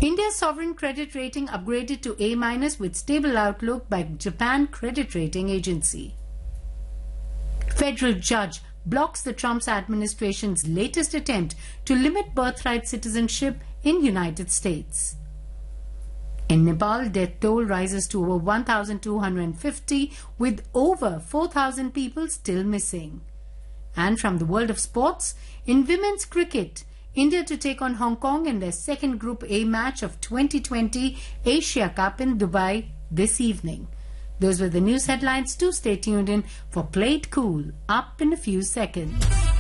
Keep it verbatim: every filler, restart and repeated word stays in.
India's sovereign credit rating upgraded to A minus with stable outlook by Japan Credit Rating Agency. Federal judge blocks the Trump administration's latest attempt to limit birthright citizenship in United States. In Nepal, death toll rises to over one thousand two hundred fifty, with over four thousand people still missing. And from the world of sports, in women's cricket, India to take on Hong Kong in their second Group A match of twenty twenty Asia Cup in Dubai this evening. Those were the news headlines. Do stay tuned in for Play It Cool, up in a few seconds.